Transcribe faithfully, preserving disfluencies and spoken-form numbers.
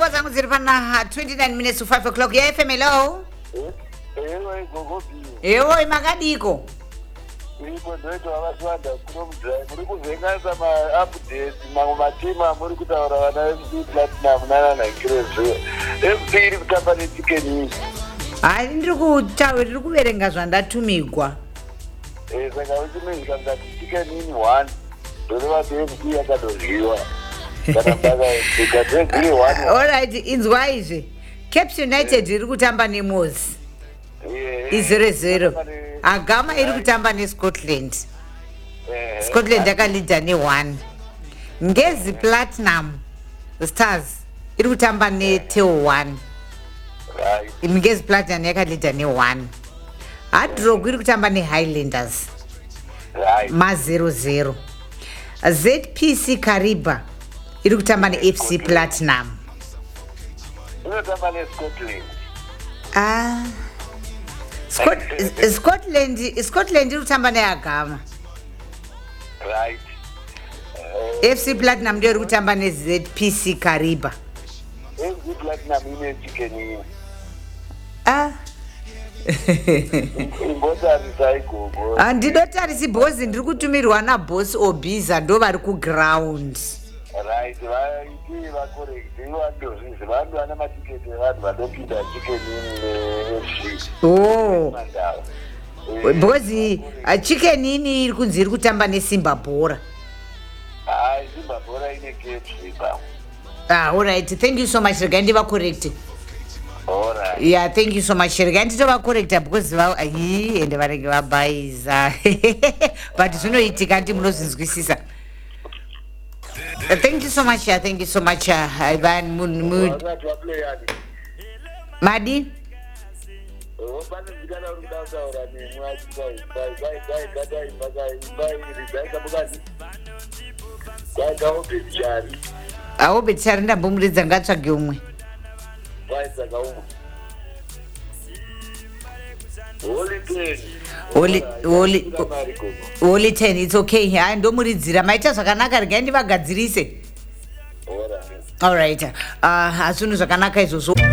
hours zangu ziri pana twenty-nine minutes to five o'clock. Ya F M, hello. Ewe gogobi. Ewo imakadiko. Uripo ndoito vakaswanda kuno mudrive muri kuvhenganisa ma-updates mamwe matima muri kutaura vana M C Platinum nananakirezvo M C iri kutamba nechikenini. Hai ndiri kutaura ndiri kuverenga zvandatumigwa. Eh saka uchimezika ngati chikenini one ndoreva kuti M C yakadoryiwa. Kana mbaka ikadzedziri one. Alright, inzwa izvi. Caps United iri kutamba neMosi. Izero zero. Agama iri kutamba neScotland. Scotland yakalidha ne-one. Ngezi Platinum Stars iri kutamba neTeo one. Ngezi Platinum yakalidha ne-one. Hard Rock iri kutamba neHighlanders. Ma zero zero. Z P C Kariba iri kutamba neF C Platinum. Inotamba neScotland. Ah. Scot Scotland Scotland iri kutamba neAgama. Right. F C Platinum ndio iri kutamba neZ P C Kariba. F C Platinum ine chikenini. Ah. Imbotarisa ikogo. Handinotarisi bhosi, ndiri kutumirwa naBoss Obiza ndo vari kuground. Right, vaiti vakorekti vandozvizi vanhu vana matiketi evanhu vanopinda chikenini neF C. Oh. Bhosi chikenini iri kunzi iri kutamba neSimba Bhora. Hai, Simba Bhora ine Cape Town. Ah, all right. Thank you so much. Regai ndiva correct. All right. Yeah, thank you so much. Regai nditova correct because va ayi ende varenge vabaiza. But zvinoitika ndi munozinzwisisa. Uh, thank you so much. Uh, thank you so much. Uh, Ivan Moon Mood. Madi? Awo betshari ndambomuridza ngatsvage umwe. Holy Holy Holy ten, it's okay. Hai ndomuridzira maita zvakanaka, regai ndivagadzirise. All right. Uh, as soon as zvakanaka izvozvo